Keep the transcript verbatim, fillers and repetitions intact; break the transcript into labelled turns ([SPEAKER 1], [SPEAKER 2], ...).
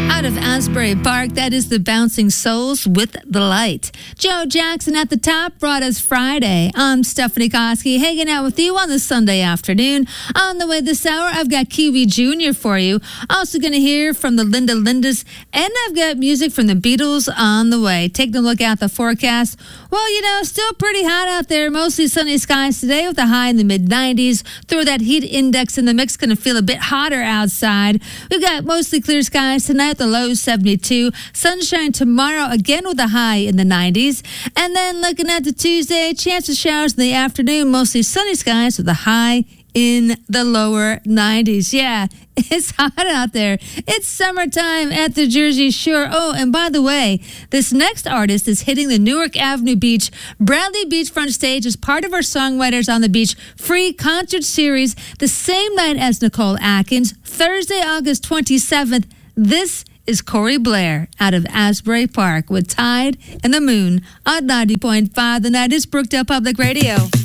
[SPEAKER 1] Out of Asbury Park, that is the Bouncing Souls with the Light. Joe Jackson at the top brought us Friday. I'm Stephanie Koski, hanging out with you on this Sunday afternoon. On the way this hour, I've got Kiwi Junior for you. Also going to hear from the Linda Lindas, and I've got music from the Beatles on the way. Taking a look at the forecast. Well, you know, still pretty hot out there. Mostly sunny skies today with a high in the mid nineties. Throw that heat index in the mix, going to feel a bit hotter outside. We've got mostly clear skies tonight, the low seventy-two. Sunshine tomorrow, again with a high in the nineties. And then looking at the Tuesday, chance of showers in the afternoon, mostly sunny skies with a high in the lower nineties. Yeah, it's hot out there. It's summertime at the Jersey Shore. Oh, and by the way, this next artist is hitting the Newark Avenue Beach, Bradley Beachfront Stage as part of our Songwriters on the Beach free concert series the same night as Nicole Atkins, Thursday, August twenty-seventh. This is Corey Blair out of Asbury Park with Tide and the Moon on ninety point five. The Night is Brookdale Public Radio.